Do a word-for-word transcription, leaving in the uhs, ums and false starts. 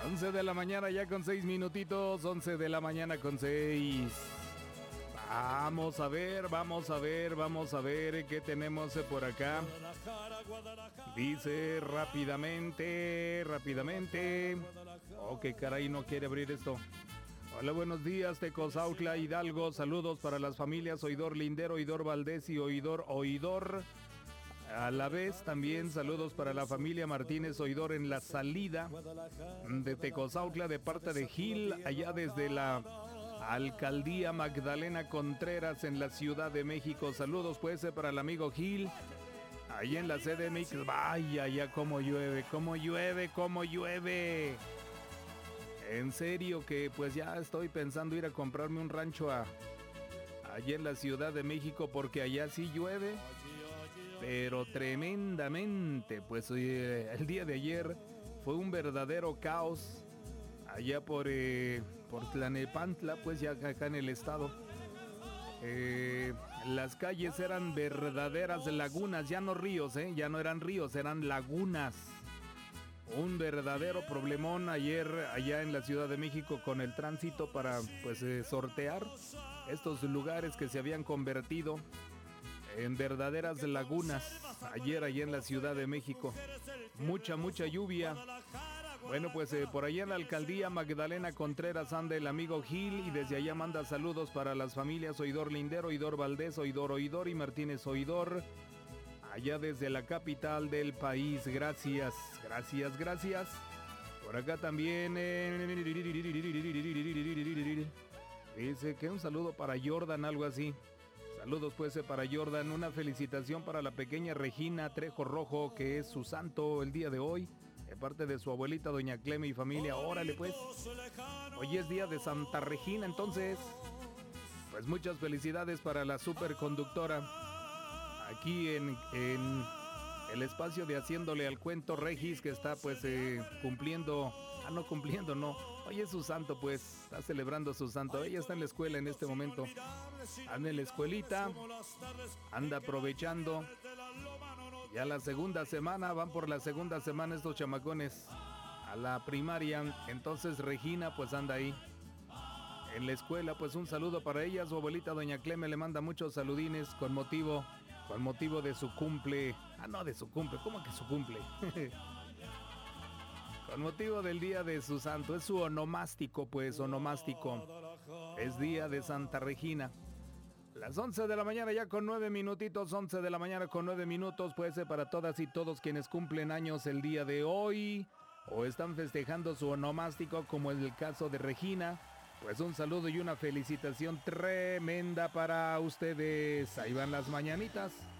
once de la mañana ya con seis minutitos, once de la mañana con seis. Vamos a ver, vamos a ver, vamos a ver qué tenemos por acá. Dice rápidamente, rápidamente. Oh, qué caray, no quiere abrir esto. Hola, buenos días, Tecozautla, Hidalgo. Saludos para las familias Oidor Lindero, Oidor Valdés y Oidor Oidor. A la vez también saludos para la familia Martínez Oidor en la salida de Tecozautla de parte de Gil, allá desde la Alcaldía Magdalena Contreras en la Ciudad de México. Saludos pues para el amigo Gil, ahí en la C D M X. Vaya, ya cómo llueve, cómo llueve, cómo llueve. En serio que pues ya estoy pensando ir a comprarme un rancho a, allá en la Ciudad de México, porque allá sí llueve, pero tremendamente. Pues eh, el día de ayer fue un verdadero caos allá por, eh, por Tlanepantla, pues ya acá en el estado. Eh, las calles eran verdaderas lagunas, ya no ríos, eh, ya no eran ríos, eran lagunas. Un verdadero problemón ayer allá en la Ciudad de México con el tránsito para pues eh, sortear estos lugares que se habían convertido en verdaderas lagunas ayer allá en la Ciudad de México. Mucha, mucha lluvia. Bueno, pues eh, por allá en la Alcaldía Magdalena Contreras anda el amigo Gil y desde allá manda saludos para las familias Oidor Lindero, Oidor Valdés, Oidor Oidor y Martínez Oidor, allá desde la capital del país. Gracias, gracias, gracias. Por acá también eh, dice que un saludo para Jordan, algo así. Saludos pues para Jordan, una felicitación para la pequeña Regina Trejo Rojo, que es su santo el día de hoy, de parte de su abuelita doña Cleme y familia. Órale pues, hoy es día de Santa Regina, entonces pues muchas felicidades para la superconductora aquí en, en el espacio de Haciéndole al Cuento Regis, que está pues eh, cumpliendo, ah no cumpliendo, no, hoy es su santo, pues está celebrando su santo. Ella está en la escuela en este momento, anda en la escuelita, anda aprovechando ya la segunda semana, van por la segunda semana estos chamacones a la primaria. Entonces Regina pues anda ahí en la escuela. Pues un saludo para ella, su abuelita doña Cleme le manda muchos saludines con motivo con motivo de su cumple. Ah, no, de su cumple, ¿cómo que su cumple? Con motivo del día de su santo, es su onomástico, pues, onomástico. Es día de Santa Regina. Las once de la mañana ya con nueve minutitos, once de la mañana con nueve minutos, puede ser para todas y todos quienes cumplen años el día de hoy o están festejando su onomástico, como es el caso de Regina. Pues un saludo y una felicitación tremenda para ustedes. Ahí van las mañanitas.